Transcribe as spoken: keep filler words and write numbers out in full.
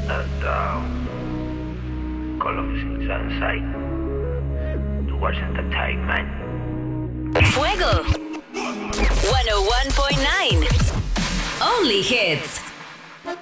and uh, Call of Sunshine towards entertainment. Fuego one oh one point nine. Only hits.